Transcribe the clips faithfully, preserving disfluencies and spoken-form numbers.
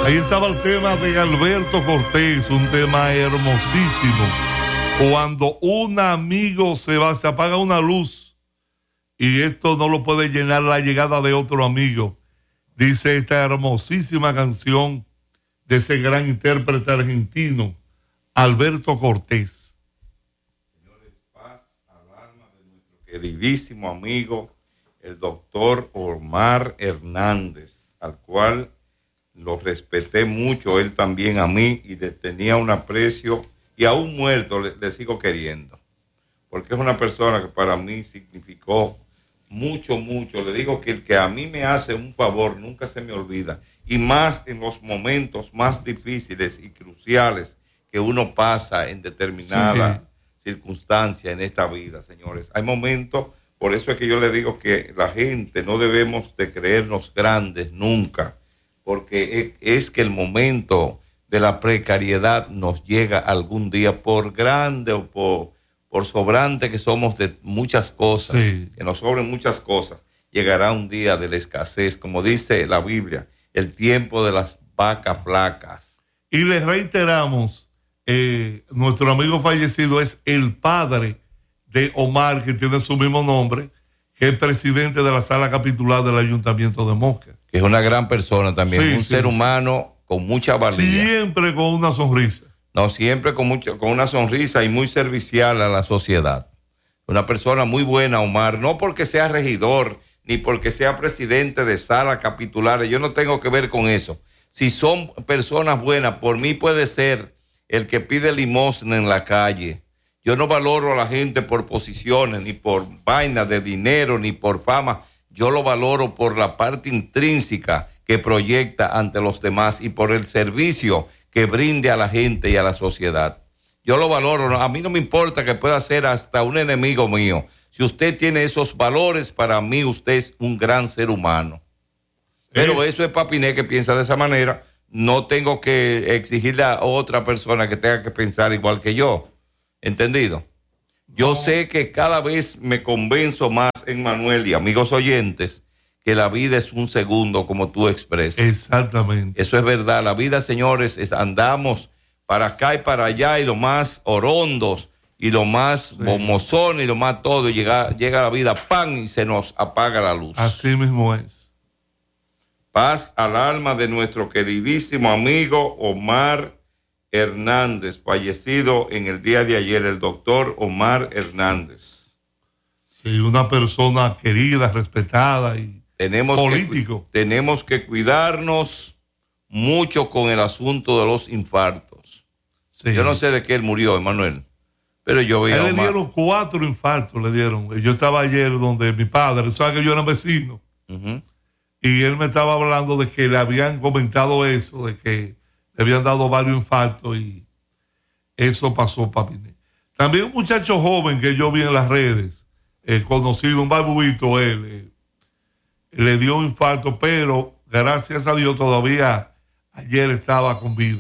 Ahí estaba el tema de Alberto Cortés, un tema hermosísimo. Cuando un amigo se va, se apaga una luz y esto no lo puede llenar la llegada de otro amigo. Dice esta hermosísima canción de ese gran intérprete argentino, Alberto Cortés. Señores, paz al alma de nuestro queridísimo amigo, el doctor Omar Hernández, al cual lo respeté mucho, él también a mí, y le tenía un aprecio, y aún muerto le, le sigo queriendo, porque es una persona que para mí significó mucho, mucho. Le digo que el que a mí me hace un favor nunca se me olvida, y más en los momentos más difíciles y cruciales que uno pasa en determinada sí. circunstancia en esta vida, señores. Hay momentos, por eso es que yo le digo que la gente no debemos de creernos grandes nunca, porque es que el momento de la precariedad nos llega algún día, por grande o por, por sobrante que somos de muchas cosas, sí. que nos sobren muchas cosas, llegará un día de la escasez, como dice la Biblia, el tiempo de las vacas flacas. Y les reiteramos, eh, nuestro amigo fallecido es el padre de Omar, que tiene su mismo nombre, que es presidente de la sala capitular del Ayuntamiento de Moca. Que es una gran persona también, sí, un sí, ser sí. humano con mucha valía. Siempre con una sonrisa. No, siempre con, mucho, con una sonrisa y muy servicial a la sociedad. Una persona muy buena, Omar, no porque sea regidor, ni porque sea presidente de sala capitulares, yo no tengo que ver con eso. Si son personas buenas, por mí puede ser el que pide limosna en la calle. Yo no valoro a la gente por posiciones, ni por vainas de dinero, ni por fama. Yo lo valoro por la parte intrínseca que proyecta ante los demás y por el servicio que brinde a la gente y a la sociedad. Yo lo valoro. A mí no me importa que pueda ser hasta un enemigo mío. Si usted tiene esos valores, para mí usted es un gran ser humano. Pero es. eso es Papiné que piensa de esa manera. No tengo que exigirle a otra persona que tenga que pensar igual que yo. ¿Entendido? Yo no. sé que cada vez me convenzo más, Emmanuel y amigos oyentes, que la vida es un segundo, como tú expresas. Exactamente. Eso es verdad. La vida, señores, es, andamos para acá y para allá, y lo más orondos, y lo más sí. bomozón, y lo más todo, y llega, llega la vida, ¡pam!, y se nos apaga la luz. Así mismo es. Paz al alma de nuestro queridísimo amigo Omar Hernández, fallecido en el día de ayer, el doctor Omar Hernández. Sí, una persona querida, respetada y tenemos político. Que, tenemos que cuidarnos mucho con el asunto de los infartos. Sí. Yo no sé de qué él murió, Emanuel, pero yo vi a él le dieron cuatro infartos, le dieron. Yo estaba ayer donde mi padre, sabe que yo era vecino, uh-huh. y él me estaba hablando de que le habían comentado eso, de que le habían dado varios infartos y eso pasó, Papiné. También un muchacho joven que yo vi en las redes, eh, conocido, un barbubito, él, eh, le dio un infarto, pero gracias a Dios todavía ayer estaba con vida.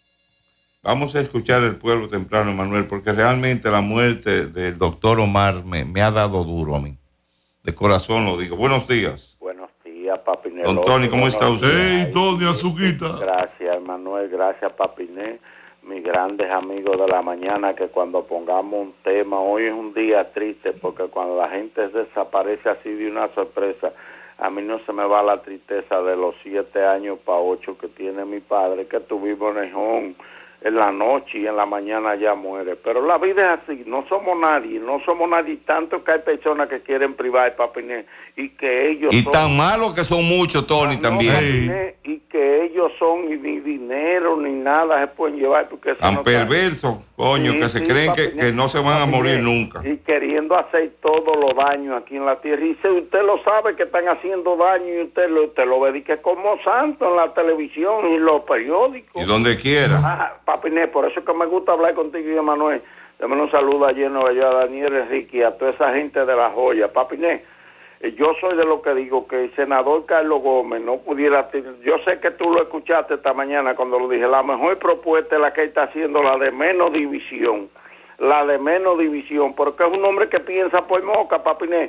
Vamos a escuchar el pueblo temprano, Manuel, porque realmente la muerte del doctor Omar me, me ha dado duro a mí. De corazón lo digo. Buenos días. Buenos días, Papiné. Don Tony, ¿cómo está usted? Hey, Tony, Azuquita. Gracias, Manuel. Gracias, Papiné. Mis grandes amigos de la mañana, que cuando pongamos un tema, hoy es un día triste, porque cuando la gente desaparece así de una sorpresa, a mí no se me va la tristeza de los siete años para ocho que tiene mi padre, que tuvimos en en la noche y en la mañana ya muere. Pero la vida es así, no somos nadie, no somos nadie, tanto que hay personas que quieren privar el Papiné y que ellos y son... tan malos que son muchos, Tony, no, también. Papiné, y que ellos son, y ni dinero ni nada se pueden llevar, porque eso tan no perversos, coño, sí, que se sí, creen que, que no se van Papiné, a morir nunca. Y queriendo hacer todos los daños aquí en la tierra. Y si usted lo sabe que están haciendo daño y usted lo, usted lo ve que como santo en la televisión y en los periódicos. Y donde quiera. Ah, Papiné, por eso es que me gusta hablar contigo y Emanuel. Dame un saludo allí en Nueva York a Daniel Enrique y a toda esa gente de La Joya. Papiné, yo soy de lo que digo que el senador Carlos Gómez no pudiera... Yo sé que tú lo escuchaste esta mañana cuando lo dije. La mejor propuesta es la que está haciendo, la de menos división. La de menos división, porque es un hombre que piensa por Moca, Papiné.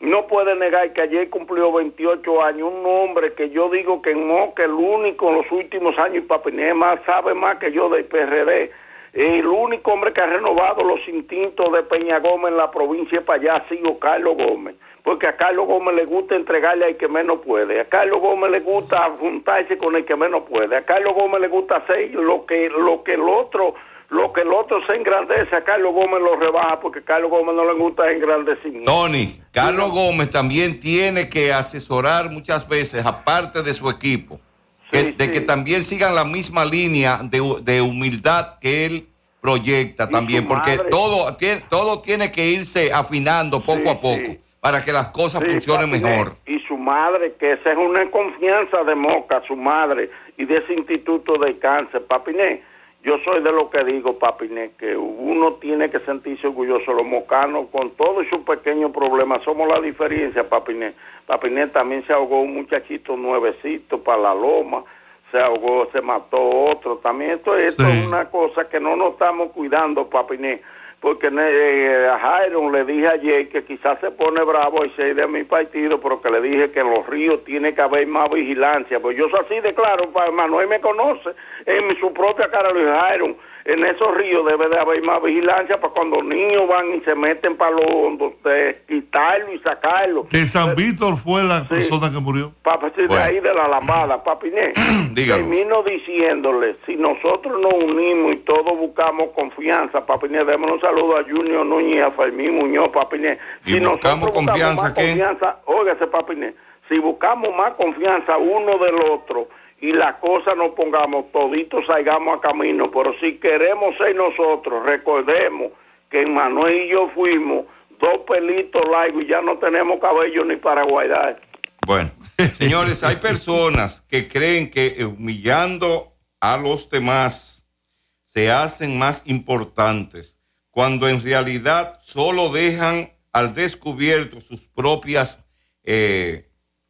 no puede negar que ayer cumplió veintiocho años, un hombre que yo digo que no, que el único en los últimos años, y Papiné más sabe más que yo del P R D, el único hombre que ha renovado los instintos de Peña Gómez en la provincia de para allá ha sido Carlos Gómez, porque a Carlos Gómez le gusta entregarle al que menos puede, a Carlos Gómez le gusta juntarse con el que menos puede, a Carlos Gómez le gusta hacer lo que, lo que el otro... Lo que el otro se engrandece, a Carlos Gómez lo rebaja porque a Carlos Gómez no le gusta el engrandecimiento. Tony, Carlos sí. Gómez también tiene que asesorar muchas veces, aparte de su equipo, que, sí, de sí. que también sigan la misma línea de, de humildad que él proyecta y también, porque todo tiene, todo tiene que irse afinando poco sí, a poco sí. para que las cosas sí, funcionen Papiné. Mejor. Y su madre, que esa es una confianza de Moca, su madre, y de ese Instituto de Cáncer, Papiné. Yo soy de lo que digo, Papiné, que uno tiene que sentirse orgulloso. Los mocanos, con todos sus pequeños problemas, somos la diferencia, Papiné. Papiné también se ahogó un muchachito nuevecito para la loma, se ahogó, se mató otro. También esto, esto sí. es una cosa que no nos estamos cuidando, Papiné. Porque eh, a Jairo le dije ayer que quizás se pone bravo y se de mi partido, pero que le dije que en los ríos tiene que haber más vigilancia. Pues yo soy así de claro, Manuel me conoce, en su propia cara le dije, Jairo, en esos ríos debe de haber más vigilancia para cuando los niños van y se meten para lo hondo, de quitarlo y sacarlo. De San Víctor fue la sí. persona que murió. Papi, de bueno. ahí de la Lambada, Papiné. Termino diciéndole, si nosotros nos unimos y todos buscamos confianza, Papiné, démosle un saludo a Junior Núñez y a Fermín Muñoz, Papiné. Si nosotros buscamos confianza, más ¿qué? confianza, óigase, Papiné, si buscamos más confianza uno del otro, y las cosas nos pongamos toditos, salgamos a camino, pero si queremos ser nosotros, recordemos que Manuel y yo fuimos dos pelitos largos y ya no tenemos cabello ni para guardar. Bueno, señores, hay personas que creen que humillando a los demás se hacen más importantes, cuando en realidad solo dejan al descubierto sus propias eh,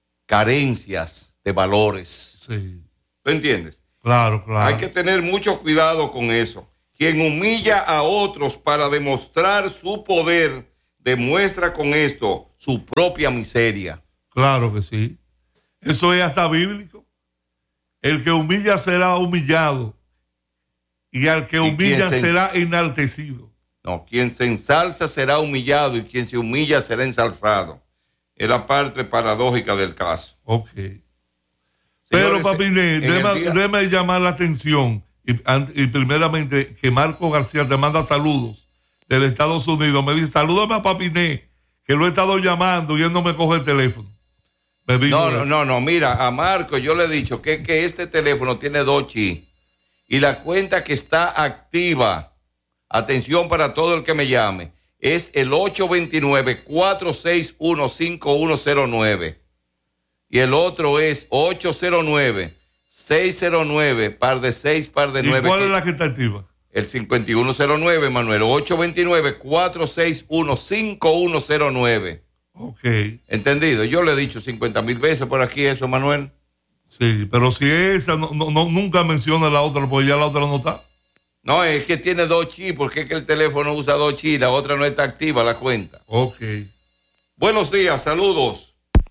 carencias de valores. Sí. ¿Tú entiendes? Claro, claro. Hay que tener mucho cuidado con eso. Quien humilla a otros para demostrar su poder, demuestra con esto su propia miseria. Claro que sí. Eso es hasta bíblico. El que humilla será humillado y al que humilla se... será enaltecido. No, quien se ensalza será humillado y quien se humilla será ensalzado. Es la parte paradójica del caso. Ok. Pero, Papiné, déjame llamar la atención y, y primeramente que Marco García te manda saludos desde Estados Unidos. Me dice, salúdame a Papiné, que lo he estado llamando y él no me coge el teléfono. Me no, no, no, no, mira, a Marco yo le he dicho que, que este teléfono tiene dos chips y la cuenta que está activa, atención para todo el que me llame, es el ocho dos nueve, cuatro seis uno, cinco uno cero nueve. Y el otro es ocho cero nueve, seis cero nueve, par de seis, par de nueve. ¿Y cuál es la que está activa? El cincuenta y uno cero nueve, Manuel. ocho dos nueve, cuatro seis uno, cinco uno cero nueve. Ok. ¿Entendido? Yo le he dicho cincuenta mil veces por aquí eso, Manuel. Sí, pero si esa, no, no, nunca menciona la otra, porque ya la otra no está. No, es que tiene dos chips, porque es que el teléfono usa dos chips, la otra no está activa la cuenta. Ok. Buenos días, saludos.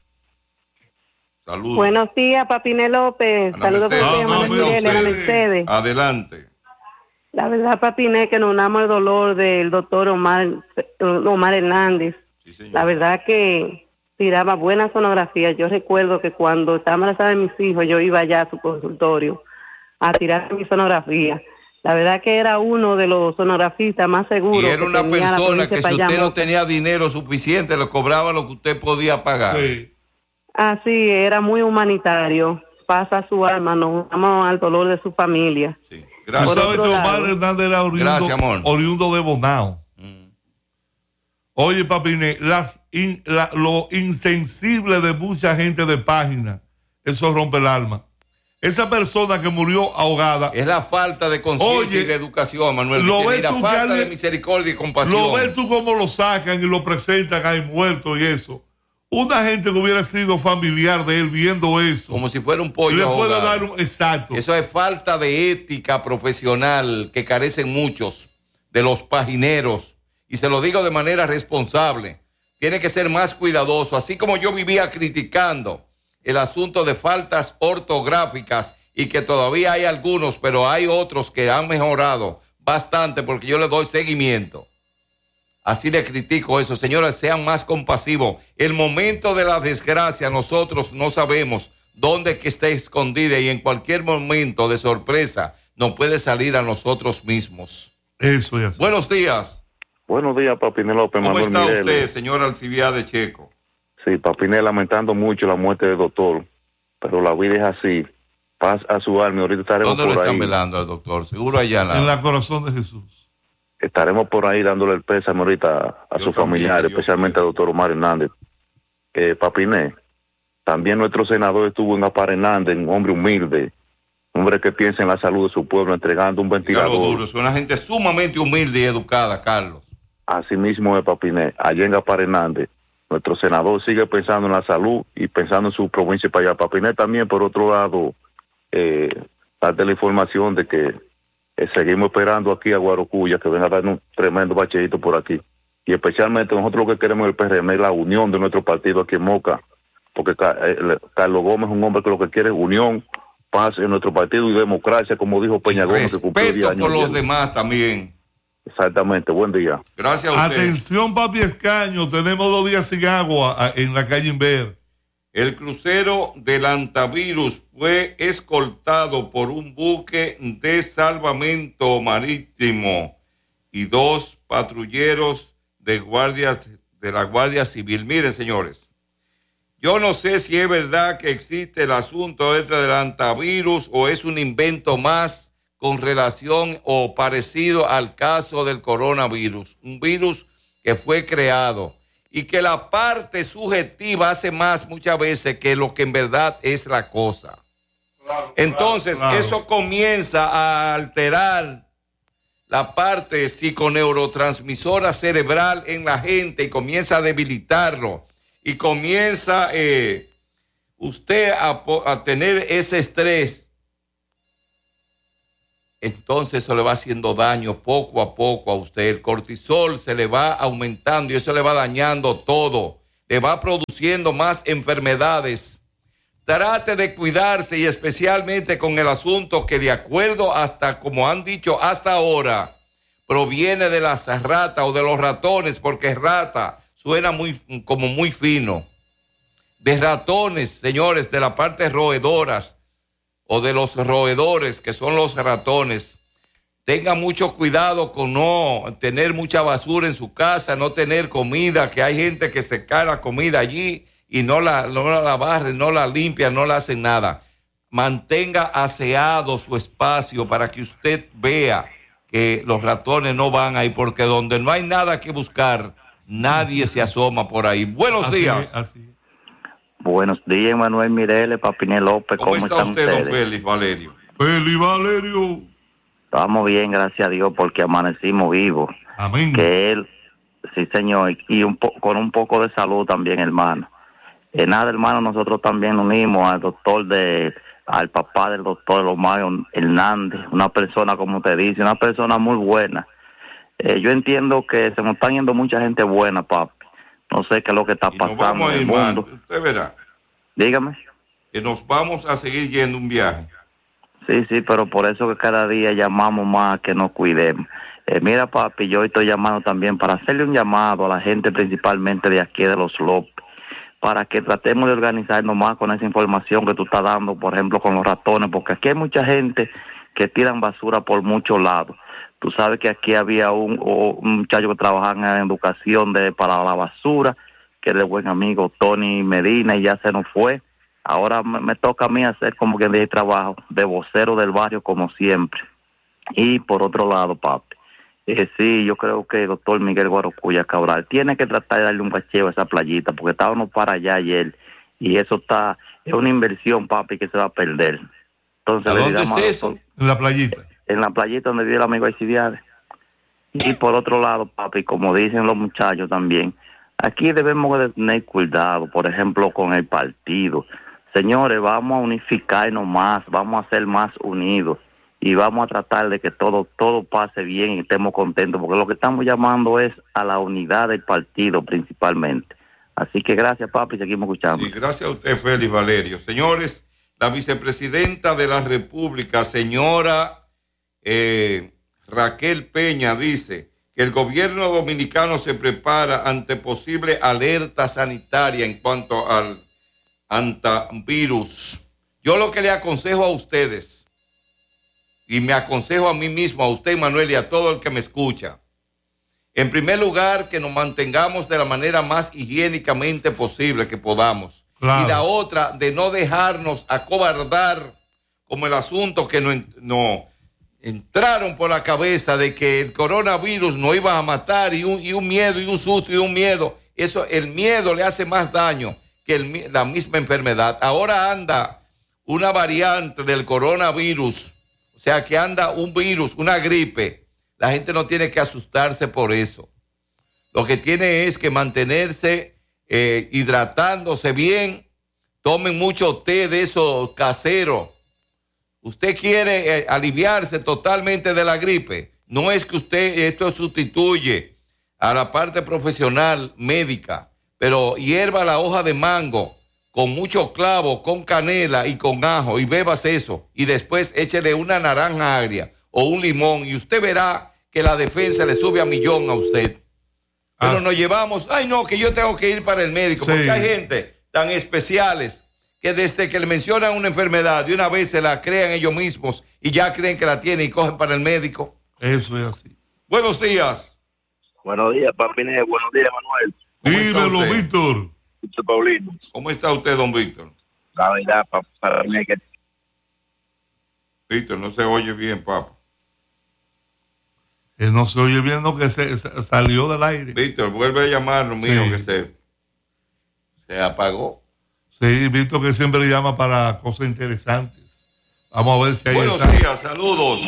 Saludos. Buenos días, Papiné López. Ana Saludos Mercedes. por Ah, Manuel, Ana Mercedes. Adelante. La verdad, Papiné, que nos unamos el dolor del doctor Omar, Omar Hernández. Sí, señor. La verdad que tiraba buena sonografía. Yo recuerdo que cuando estaba embarazada de mis hijos, yo iba allá a su consultorio a tirar mi sonografía. La verdad que era uno de los sonografistas más seguros. Y era una persona que si usted no tenía dinero dinero suficiente, le cobraba lo que usted podía pagar. Sí. Así, era muy humanitario. Pasa su alma, nos unamos al dolor de su familia. Sí. Gracias. Tú sabes que Omar Hernández era oriundo, Gracias, amor. oriundo de Bonao. Mm. Oye, Papiné, las in, la, lo insensible de mucha gente de página, eso rompe el alma. Esa persona que murió ahogada. Es la falta de conciencia y de educación, Manuel. Lo ves la tú falta alguien, de misericordia y compasión. Lo ves tú cómo lo sacan y lo presentan ahí muerto y eso. Una gente que hubiera sido familiar de él viendo eso. Como si fuera un pollo le puede ahogado. dar un, exacto. Eso es falta de ética profesional que carecen muchos de los pagineros. Y se lo digo de manera responsable. tiene que ser más cuidadoso. Así como yo vivía criticando el asunto de faltas ortográficas y que todavía hay algunos, pero hay otros que han mejorado bastante porque yo le doy seguimiento. Así le critico eso. Señores, sean más compasivos. El momento de la desgracia nosotros no sabemos dónde que esté escondida y en cualquier momento de sorpresa nos puede salir a nosotros mismos. Eso es. Buenos días. Buenos días, Papinel López. ¿Cómo Manuel está Mireles. usted, señor Alcibiades Checo? Sí, Papinel, lamentando mucho la muerte del doctor, pero la vida es así. Paz a su alma, ahorita estaremos ¿Dónde lo por están ahí. velando al doctor? Seguro allá en la... En la corazón de Jesús. Estaremos por ahí dándole el pésame ahorita a Yo sus también, familiares, Dios especialmente quiera. al doctor Omar Hernández. Eh, Papinel, también nuestro senador estuvo en Apar Hernández, un hombre humilde, un hombre que piensa en la salud de su pueblo, entregando un Dígalo ventilador. duro, es una gente sumamente humilde y educada, Carlos. Así mismo es, Papinel, allá en Apar Hernández. Nuestro senador sigue pensando en la salud y pensando en su provincia para allá. Papinel también, por otro lado, eh, darte la información de que eh, seguimos esperando aquí a Guarocuya que venga a dar un tremendo bacheito por aquí. Y especialmente nosotros lo que queremos en el P R M es la unión de nuestro partido aquí en Moca, porque Ca- eh, Carlos Gómez es un hombre que lo que quiere es unión, paz en nuestro partido y democracia, como dijo Peña Gómez, que cumplió diez Respeto años por los ayer. demás también. Exactamente, buen día. Gracias a usted. Atención, papi Escaño, tenemos dos días sin agua ah, en la calle Inver. El crucero del Antavirus fue escoltado por un buque de salvamento marítimo y dos patrulleros de, guardia, de la Guardia Civil. Miren, señores, yo no sé si es verdad que existe el asunto este del antivirus o es un invento más con relación o parecido al caso del coronavirus, un virus que fue creado y que la parte subjetiva hace más muchas veces que lo que en verdad es la cosa. Claro, Entonces, claro, claro. Eso comienza a alterar la parte psiconeurotransmisora cerebral en la gente y comienza a debilitarlo y comienza eh, usted a, a tener ese estrés. Entonces eso le va haciendo daño poco a poco a usted. El cortisol se le va aumentando y eso le va dañando todo. Le va produciendo más enfermedades. Trate de cuidarse y especialmente con el asunto que de acuerdo hasta, como han dicho hasta ahora, proviene de las ratas o de los ratones, porque rata suena muy, como muy fino. De ratones, señores, de la parte roedoras, o de los roedores, que son los ratones. Tengan mucho cuidado con no tener mucha basura en su casa, no tener comida, que hay gente que se cae la comida allí y no la, no la barre, no la limpia, no la hacen nada. Mantenga aseado su espacio para que usted vea que los ratones no van ahí, porque donde no hay nada que buscar, nadie se asoma por ahí. Buenos Así días. es, así es. Buenos días, Manuel Mireles, Papinel López. ¿Cómo, ¿Cómo está están usted, ustedes? don Félix Valerio? Feli Valerio. Estamos bien, gracias a Dios, porque amanecimos vivos. Amén. Que él, sí, señor, y un po con un poco de salud también, hermano. Eh, nada, hermano, nosotros también unimos al doctor de, al papá del doctor Omar Hernández, una persona, como usted dice, una persona muy buena. Eh, yo entiendo que se nos están yendo mucha gente buena, papi. No sé qué es lo que está Y nos pasando vamos a en ir el mal. mundo. Usted verá Dígame. que nos vamos a seguir yendo un viaje. Sí, sí, pero por eso que cada día llamamos más que nos cuidemos. Eh, mira, papi, yo estoy llamando también para hacerle un llamado a la gente principalmente de aquí de Los López, para que tratemos de organizarnos más con esa información que tú estás dando, por ejemplo, con los ratones, porque aquí hay mucha gente que tiran basura por muchos lados. Tú sabes que aquí había un, un muchacho que trabajaba en educación de para la basura, que era el buen amigo Tony Medina, y ya se nos fue. Ahora me, me toca a mí hacer como que de trabajo de vocero del barrio, como siempre. Y por otro lado, papi, eh, sí, yo creo que el doctor Miguel Guarocuya Cabral tiene que tratar de darle un bacheo a esa playita, porque estábamos para allá ayer, y eso está, es una inversión, papi, que se va a perder. Entonces, ¿A le dónde digamos es al eso? doctor, En la playita. en la playita donde vive el amigo Alcibiades. Y por otro lado, papi, como dicen los muchachos también, aquí debemos de tener cuidado, por ejemplo, con el partido. Señores, vamos a unificarnos más, vamos a ser más unidos. y vamos a tratar de que todo todo pase bien y estemos contentos, porque lo que estamos llamando es a la unidad del partido principalmente. Así que gracias, papi, seguimos escuchando. Sí, gracias a usted, Félix Valerio. Señores, la vicepresidenta de la República, señora eh, Raquel Peña, dice que el gobierno dominicano se prepara ante posible alerta sanitaria en cuanto al antivirus. Yo lo que le aconsejo a ustedes, y me aconsejo a mí mismo, a usted, Manuel, y a todo el que me escucha, en primer lugar, que nos mantengamos de la manera más higiénicamente posible que podamos. Claro. Y la otra, de no dejarnos acobardar como el asunto que nos no, entraron por la cabeza de que el coronavirus nos iba a matar y un, y un miedo y un susto y un miedo. Eso, el miedo le hace más daño que el, la misma enfermedad. Ahora anda una variante del coronavirus, o sea que anda un virus, una gripe. La gente no tiene que asustarse por eso. Lo que tiene es que mantenerse eh, hidratándose bien. Tomen mucho té de esos caseros. Usted quiere eh, aliviarse totalmente de la gripe. No es que usted esto sustituye a la parte profesional médica, pero hierva la hoja de mango con mucho clavo, con canela y con ajo y bebas eso. Y después échele una naranja agria o un limón y usted verá que la defensa le sube a millón a usted. Pero ah, nos llevamos, ay no, que yo tengo que ir para el médico, sí. Porque hay gente tan especiales que desde que le mencionan una enfermedad, de una vez se la crean ellos mismos y ya creen que la tienen y cogen para el médico. Eso es así. Buenos días. Buenos días, Papiné. Buenos días, Manuel. Dímelo, Víctor. Víctor Paulino. ¿Cómo está usted, don Víctor? La verdad, para mí que... Víctor, no se oye bien, papá. Eh, no se oye bien, no, que se, se salió del aire. Víctor, vuelve a llamarlo, mío, sí. que se, se apagó. Sí, Víctor, que siempre llama para cosas interesantes. Vamos a ver si hay... Buenos está. días, saludos.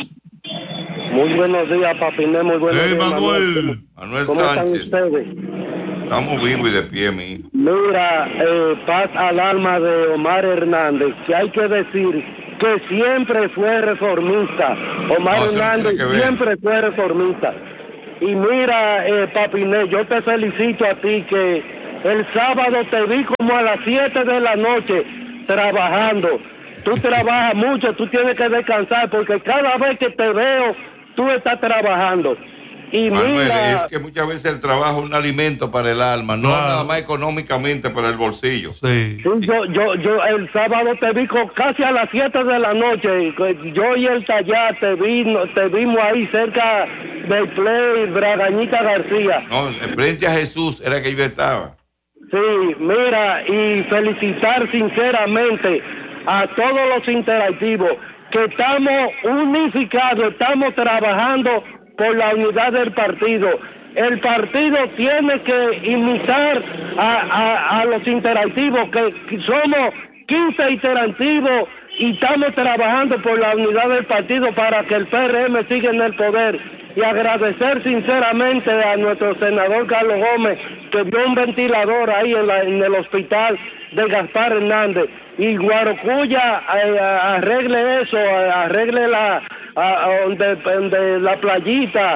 Muy buenos días, Papiné, muy buenos hey, días, Manuel. Manuel ¿Cómo Sánchez. están ustedes? Estamos vivos y de pie, mi hijo. Mira, eh, paz al alma de Omar Hernández, que hay que decir que siempre fue reformista. Omar no, Hernández siempre fue reformista. Y mira, eh, Papiné, yo te felicito a ti que el sábado te vi como a las siete de la noche trabajando. Tú trabajas mucho, tú tienes que descansar porque cada vez que te veo, tú estás trabajando. Y Manuel, mira, es que muchas veces el trabajo es un alimento para el alma, no claro. Nada más económicamente para el bolsillo. Sí. Sí, yo, yo, yo el sábado te vi con, casi a las siete de la noche. Yo y el Tallar te, vi, te vimos ahí cerca del Play Bragañita García. No, frente a Jesús era que yo estaba. Sí, mira, y felicitar sinceramente a todos los interactivos que estamos unificados, estamos trabajando por la unidad del partido. El partido tiene que imitar a, a, a los interactivos, que, que somos quince interactivos y estamos trabajando por la unidad del partido para que el P R M siga en el poder. Y agradecer sinceramente a nuestro senador Carlos Gómez, que vio un ventilador ahí en, la, en el hospital de Gaspar Hernández. Y Guarocuya eh, arregle eso, arregle la, a, a donde, donde la playita,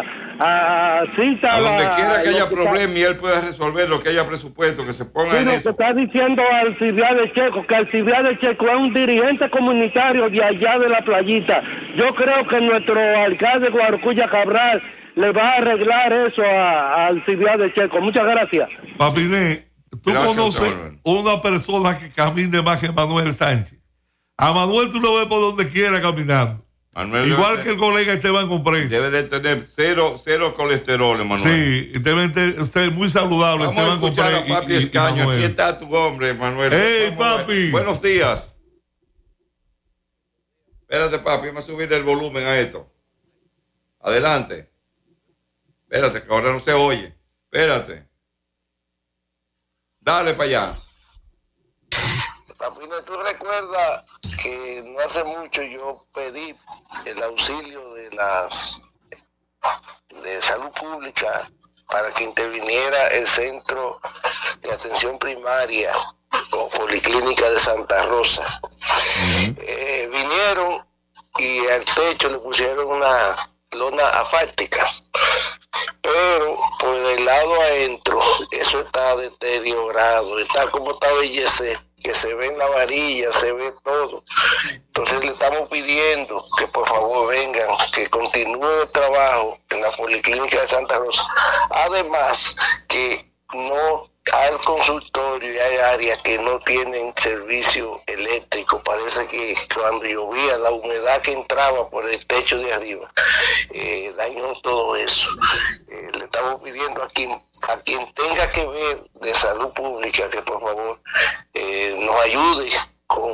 a, cita a donde la, quiera que haya hospital. Problema y él pueda resolver lo que haya presupuesto, que se ponga sí, en lo eso. que está diciendo Alcibiades Checo, que Alcibiades Checo es un dirigente comunitario de allá de la playita. Yo creo que nuestro alcalde Guarocuya Cabral le va a arreglar eso a, a Alcibiades Checo. Muchas gracias. Papiné, tú gracias, conoces Manuel. Una persona que camine más que Manuel Sánchez. A Manuel tú lo ves por donde quiera caminando. Manuel igual debe, que el colega Esteban Comprés. Debe de tener cero, cero colesterol, Manuel. Sí, deben de ser muy saludables. Vamos Esteban a escuchar Comprés a Papi y, Escaño. y Aquí está tu hombre, Manuel. ¡Hey, papi! Buenos días. Espérate, papi, vamos a subir el volumen a esto. Adelante. Espérate, que ahora no se oye. Espérate. Dale para allá. Papi, ¿tú recuerdas que no hace mucho yo pedí el auxilio de las de salud pública para que interviniera el centro de atención primaria o policlínica de Santa Rosa? Uh-huh. Eh, vinieron y y al techo le pusieron una lona asfáltica. Pero por el lado adentro, eso está deteriorado, está como está bellece, que se ve en la varilla, se ve todo. Entonces le estamos pidiendo que por favor vengan, que continúe el trabajo en la Policlínica de Santa Rosa. Además, que no al consultorio y hay áreas que no tienen servicio eléctrico. Parece que cuando llovía la humedad que entraba por el techo de arriba eh, dañó todo eso. Eh, le estamos pidiendo a quien, a quien tenga que ver de salud pública que por favor eh, nos ayude con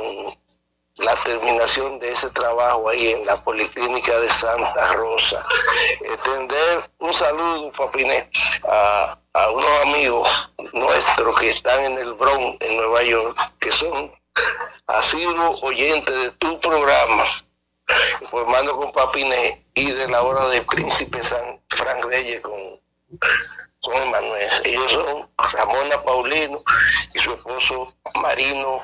la terminación de ese trabajo ahí en la Policlínica de Santa Rosa. Extender un saludo, Papiné, a, a unos amigos nuestros que están en el Bronx, en Nueva York, que son asiduos oyentes de tu programa, informando con Papiné, y de la hora del Príncipe San Frank Reyes con, con Emanuel. Ellos son Ramona Paulino y su esposo Marino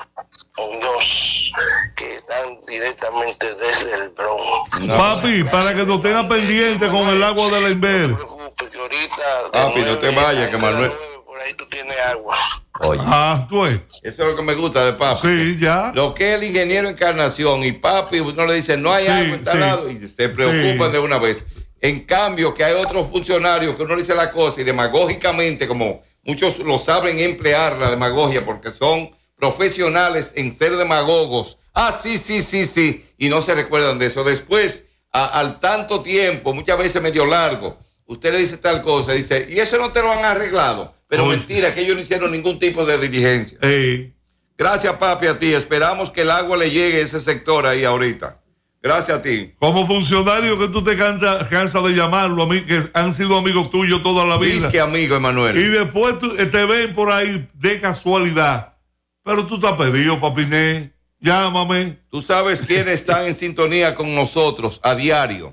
Muñoz, que están directamente desde el Bronx. No, papi, para que no tenga pendiente con el agua de la Inver. No te preocupes, que ahorita Papi, no te vayas, que Manuel... por ahí tú tienes agua. Oye, ah, tú es. Eso es lo que me gusta de Papi. Sí, ya. Lo que es el ingeniero Encarnación y Papi, uno le dice, no hay sí, agua, está sí. al lado, y se preocupan sí. de una vez. En cambio, que hay otros funcionarios que uno le dice la cosa y demagógicamente, como muchos lo saben emplear la demagogia porque son profesionales en ser demagogos. Ah, sí, sí, sí, sí. Y no se recuerdan de eso. Después, a, al tanto tiempo, muchas veces medio largo, usted le dice tal cosa, dice, y eso no te lo han arreglado. Pero Uy. mentira, que ellos no hicieron ningún tipo de diligencia. Hey. Gracias, papi, a ti. Esperamos que el agua le llegue a ese sector ahí ahorita. Gracias a ti. Como funcionario que tú te cansas cansa de llamarlo, a mí, que han sido amigos tuyos toda la vida. Dice que amigo, Emanuel. Y después tú, te ven por ahí de casualidad. Pero tú te has pedido, Papiné. Llámame. Tú sabes quiénes están en sintonía con nosotros a diario.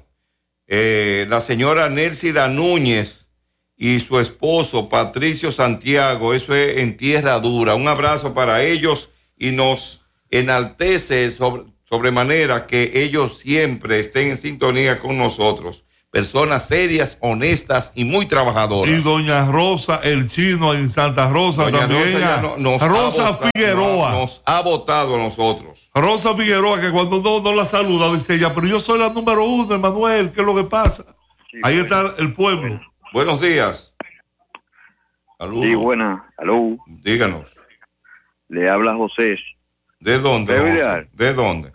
Eh, la señora Nelsida Núñez y su esposo Patricio Santiago. Eso es en Tierra Dura. Un abrazo para ellos y nos enaltece sobre, sobremanera que ellos siempre estén en sintonía con nosotros. Personas serias, honestas y muy trabajadoras. Y doña Rosa, el chino en Santa Rosa doña también. Rosa, no, nos Rosa votado, Figueroa. No, nos ha votado a nosotros. Rosa Figueroa, que cuando no, no la saluda, dice ella, pero yo soy la número uno, Emanuel, ¿qué es lo que pasa? Sí, ahí bueno. Está el pueblo. Buenos días. Saludos. Sí, buena. Aló. Díganos. Le habla José. ¿De dónde? ¿De, José? ¿De dónde?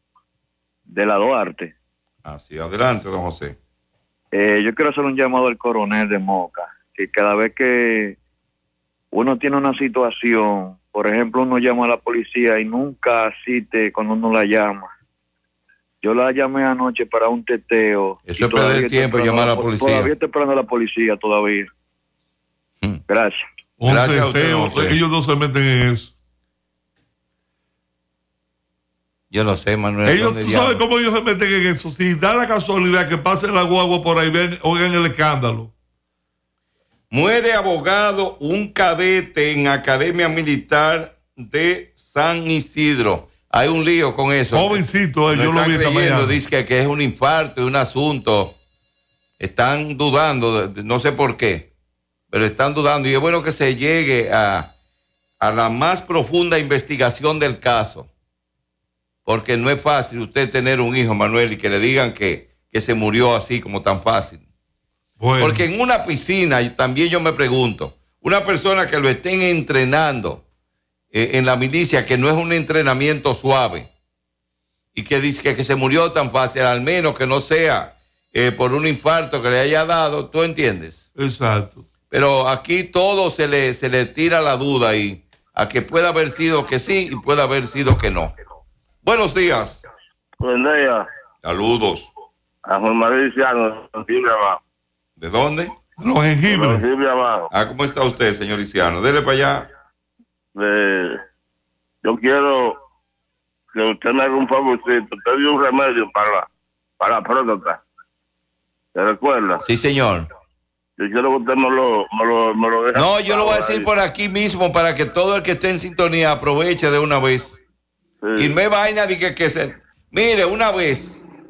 De la Duarte. Ah, sí, adelante, don José. Eh, yo quiero hacer un llamado al coronel de Moca, que cada vez que uno tiene una situación, por ejemplo, uno llama a la policía y nunca asiste cuando uno la llama. Yo la llamé anoche para un teteo. Eso es perder tiempo llamar a la policía. Todavía estoy esperando a la policía, todavía. Hmm. Gracias. Un Gracias teteo, a usted, ellos no se meten en eso. Yo no sé, Manuel. Ellos, ¿tú sabes cómo ellos se meten en eso? Si da la casualidad que pase la guagua por ahí, ven, oigan el escándalo. Muere abogado un cadete en Academia Militar de San Isidro. Hay un lío con eso. Jovencito, eh, no yo lo vi esta mañana. Dice que, que es un infarto y un asunto. Están dudando, no sé por qué, pero están dudando. Y es bueno que se llegue a, a la más profunda investigación del caso. Porque no es fácil usted tener un hijo, Manuel, y que le digan que, que se murió así como tan fácil. Bueno. Porque en una piscina, también yo me pregunto, una persona que lo estén entrenando eh, en la milicia, que no es un entrenamiento suave, y que dice que, que se murió tan fácil, al menos que no sea eh, por un infarto que le haya dado, ¿tú entiendes? Exacto. Pero aquí todo se le, se le tira la duda ahí, a que pueda haber sido que sí y pueda haber sido que no. Buenos días. Buen día. Saludos. A Juan María Iciano, jengibre abajo. ¿De dónde? Los jengibres. Jengibre abajo. Ah, ¿cómo está usted, señor Iciano? Dele para allá. Eh, yo quiero que usted me haga un favorcito. Usted dio un remedio para, para la próstata. ¿Se recuerda? Sí, señor. Yo quiero que usted me lo, me lo, me lo deje. No, yo lo voy a decir ahí por aquí mismo para que todo el que esté en sintonía aproveche de una vez. Sí. Y me vaina de que, que se... Mire, una vez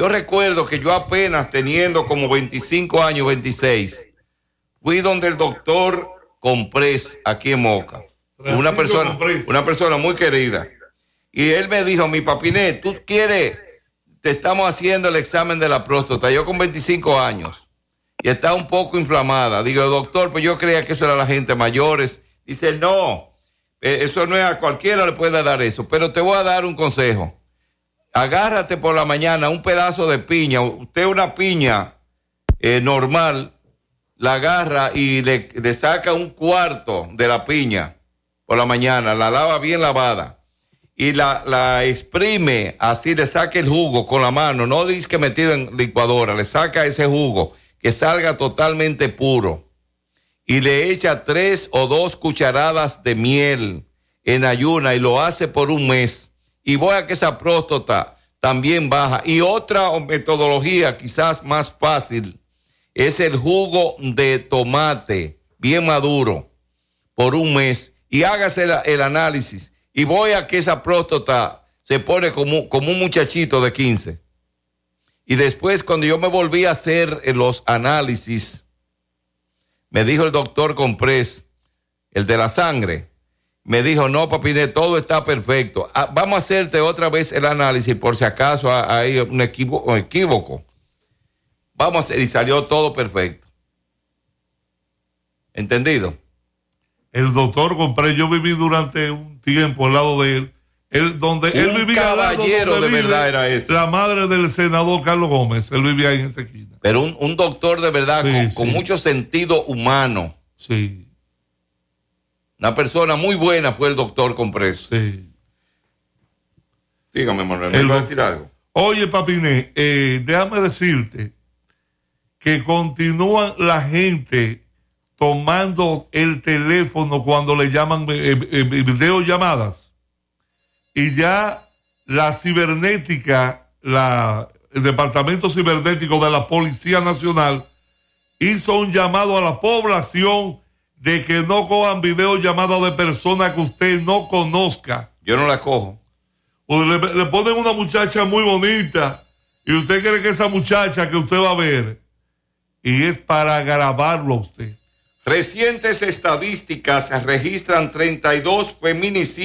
Yo recuerdo que yo apenas teniendo como veinticinco años, veintiséis, fui donde el doctor Comprés, aquí en Moca. Una persona, una persona muy querida. Y él me dijo, mi Papiné, ¿tú quieres? Te estamos haciendo el examen de la próstata. Yo con veinticinco años. Y está un poco inflamada. Digo, doctor, pues yo creía que eso era la gente mayores. Dice, no, eh, eso no es a cualquiera le puede dar eso. Pero te voy a dar un consejo. Agárrate por la mañana un pedazo de piña. Usted una piña eh, normal, la agarra y le, le saca un cuarto de la piña por la mañana. La lava bien lavada. Y la, la exprime, así le saca el jugo con la mano. No dice que metido en licuadora. Le saca ese jugo que salga totalmente puro. Y le echa tres o dos cucharadas de miel en ayuna y lo hace por un mes. Y voy a que esa próstata también baja. Y otra metodología quizás más fácil es el jugo de tomate bien maduro por un mes. Y hágase el, el análisis. Y voy a que esa próstata se pone como, como un muchachito de quince. Y después cuando yo me volví a hacer los análisis, me dijo el doctor Comprés, el de la sangre, me dijo, no, Papiné, todo está perfecto. Ah, vamos a hacerte otra vez el análisis por si acaso hay un equívoco. Un equívoco. Vamos a hacer, y salió todo perfecto. ¿Entendido? El doctor Comprés, yo viví durante un tiempo al lado de él. Él, donde un él vivía caballero al lado donde de vive verdad era ese. La madre del senador Carlos Gómez, él vivía ahí en esa esquina. Pero un, un doctor de verdad Sí, con, sí. con mucho sentido humano. Sí. Una persona muy buena fue el doctor Comprés. Sí. Dígame, Manuel, ¿me El iba a doc- decir algo? Oye, Papiné, eh, déjame decirte que continúan la gente tomando el teléfono cuando le llaman eh, eh, videollamadas. Y ya la cibernética, la, el Departamento Cibernético de la Policía Nacional hizo un llamado a la población de que no cojan videollamadas de personas que usted no conozca. Yo no la cojo. O le, le ponen una muchacha muy bonita y usted cree que esa muchacha que usted va a ver y es para grabarlo a usted. Recientes estadísticas registran treinta y dos feminicidios